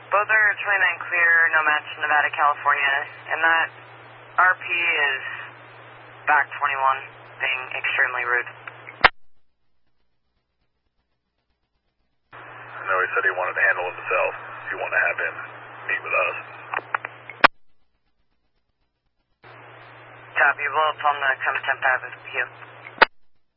Both are 29 clear, no match, Nevada, California, and that RP is back 21, being extremely rude. No, he said he wanted to handle it himself. If you want to have him meet with us. Copy, Wolf on the come 10th Ave with you.